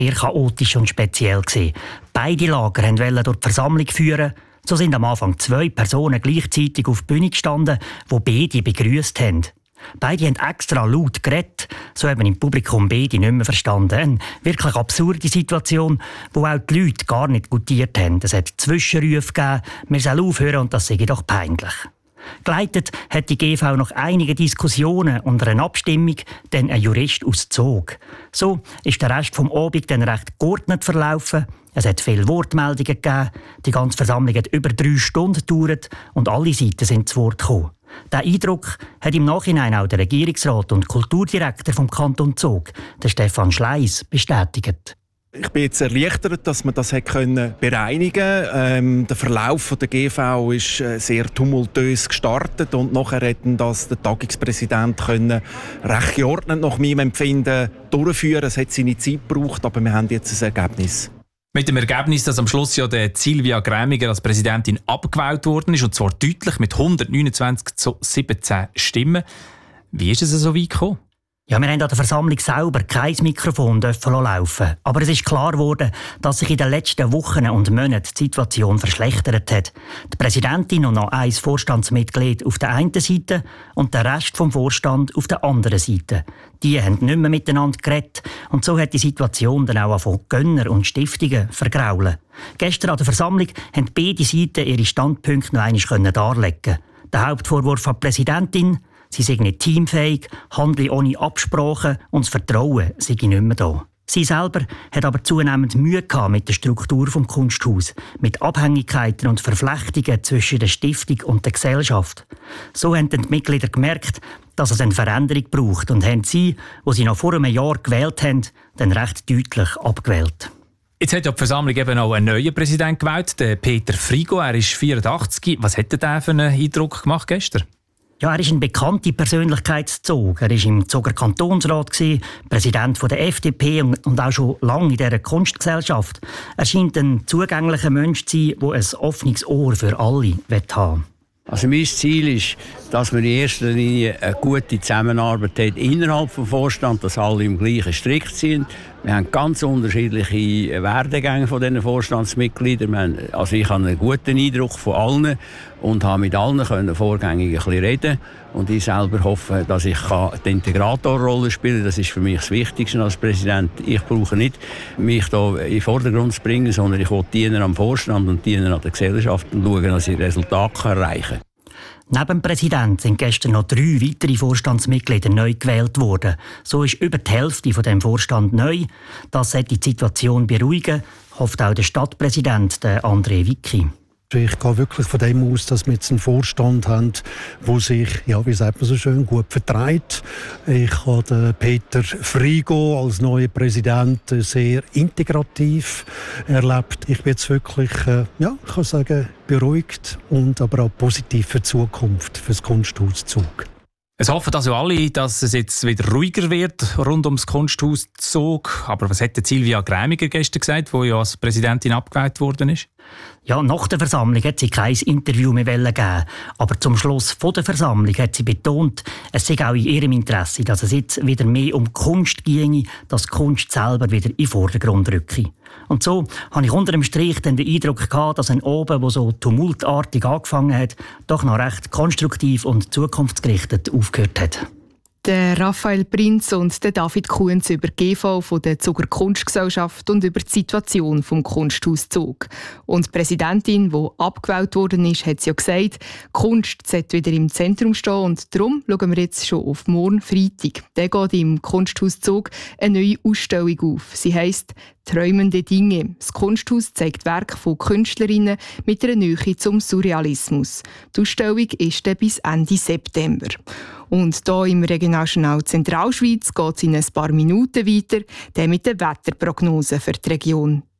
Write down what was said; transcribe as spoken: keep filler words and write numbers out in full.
Eher chaotisch und speziell gewesen. Beide Lager wollten durch die Versammlung führen. So sind am Anfang zwei Personen gleichzeitig auf die Bühne gestanden, die beide begrüßt haben. Beide haben extra laut geredet, so haben im Publikum beide nicht mehr verstanden. Eine wirklich absurde Situation, wo auch die Leute gar nicht gutiert haben. Es hat Zwischenrufe gegeben, wir sollen aufhören und das sei doch peinlich. Geleitet hat die G V nach einigen Diskussionen und einer Abstimmung dann ein Jurist aus Zug. So ist der Rest vom Abend dann recht geordnet verlaufen. Es hat viele Wortmeldungen gegeben. Die ganze Versammlung hat über drei Stunden gedauert und alle Seiten sind zu Wort gekommen. Diesen Eindruck hat im Nachhinein auch der Regierungsrat und Kulturdirektor vom Kanton Zug, der Stefan Schleiss, bestätigt. Ich bin jetzt erleichtert, dass man das können bereinigen konnte. Ähm, der Verlauf der G V ist äh, sehr tumultös gestartet und nachher hätten das der Tagungspräsident können recht geordnet nach meinem Empfinden durchführen. Es hat seine Zeit gebraucht, aber wir haben jetzt ein Ergebnis. Mit dem Ergebnis, dass am Schluss ja der Silvia Grämiger als Präsidentin abgewählt worden ist, und zwar deutlich mit hundertneunundzwanzig zu siebzehn Stimmen. Wie ist es so weit gekommen? Ja, wir haben an der Versammlung selber kein Mikrofon laufen. Aber es ist klar geworden, dass sich in den letzten Wochen und Monaten die Situation verschlechtert hat. Die Präsidentin und noch ein Vorstandsmitglied auf der einen Seite und der Rest vom Vorstand auf der anderen Seite. Die haben nicht mehr miteinander geredet und so hat die Situation dann auch von Gönner und Stiftungen vergraulen. Gestern an der Versammlung haben beide Seiten ihre Standpunkte noch einmal darlegen. Der Hauptvorwurf an die Präsidentin: sie sei nicht teamfähig, handle ohne Absprachen und das Vertrauen sei nicht mehr da. Sie selber hat aber zunehmend Mühe gehabt mit der Struktur des Kunsthaus, mit Abhängigkeiten und Verflechtungen zwischen der Stiftung und der Gesellschaft. So haben die Mitglieder gemerkt, dass es eine Veränderung braucht und haben sie, die sie noch vor einem Jahr gewählt haben, dann recht deutlich abgewählt. Jetzt hat ja die Versammlung eben auch einen neuen Präsidenten gewählt, den Peter Frigo. Er ist vierundachtzig. Was hat er für einen Eindruck gemacht gestern? Ja, er ist eine bekannte Persönlichkeit zu Zug. Er war im Zuger Kantonsrat, Präsident der F D P und auch schon lange in dieser Kunstgesellschaft. Er scheint ein zugänglicher Mensch zu sein, der ein offenes Ohr für alle haben will. Also mein Ziel ist, dass man in erster Linie eine gute Zusammenarbeit hat innerhalb des Vorstands, dass alle im gleichen Strick sind. Wir haben ganz unterschiedliche Werdegänge von diesen Vorstandsmitgliedern. Wir haben, also ich habe einen guten Eindruck von allen und habe mit allen können vorgängig ein bisschen reden. Und ich selber hoffe, dass ich die Integratorrolle spielen kann. Das ist für mich das Wichtigste als Präsident. Ich brauche nicht, mich hier in den Vordergrund zu bringen, sondern ich will dienen am Vorstand und dienen an der Gesellschaft und schauen, dass ich Resultate erreichen kann. Neben dem Präsidenten sind gestern noch drei weitere Vorstandsmitglieder neu gewählt worden. So ist über die Hälfte von dem Vorstand neu. Das sollte die Situation beruhigen, hofft auch der Stadtpräsident, der André Wicki. Ich gehe wirklich von dem aus, dass wir jetzt einen Vorstand haben, der sich, ja, wie sagt man so schön, gut vertreibt. Ich habe den Peter Frigo als neuen Präsidenten sehr integrativ erlebt. Ich bin jetzt wirklich, äh, ja, ich kann sagen, beruhigt und aber auch positiv für die Zukunft, für das Kunsthaus Zug. Es hoffen also alle, dass es jetzt wieder ruhiger wird rund ums Kunsthaus Zug. Aber was hat Silvia Grämiger gestern gesagt, die ja als Präsidentin abgewählt worden ist? Ja, nach der Versammlung hat sie kein Interview mehr geben. Aber zum Schluss von der Versammlung hat sie betont, es sei auch in ihrem Interesse, dass es jetzt wieder mehr um Kunst ginge, dass die Kunst selber wieder in den Vordergrund rücke. Und so habe ich unter dem Strich dann den Eindruck gehabt, dass ein Oben, der so tumultartig angefangen hat, doch noch recht konstruktiv und zukunftsgerichtet aufgehört hat. Der Raphael Prinz und der David Kuhns über die G V von der Zuger Kunstgesellschaft und über die Situation vom Kunsthaus Zug. Und die Präsidentin, die abgewählt worden ist, hat ja gesagt, Kunst sollte wieder im Zentrum stehen und darum schauen wir jetzt schon auf morgen Freitag. Da geht im Kunsthaus Zug eine neue Ausstellung auf. Sie heisst «Träumende Dinge». Das Kunsthaus zeigt Werke von Künstlerinnen mit einer Nähe zum Surrealismus. Die Ausstellung ist dann bis Ende September. Und hier im Regionaljournal Zentralschweiz geht es in ein paar Minuten weiter, dann mit der Wetterprognose für die Region.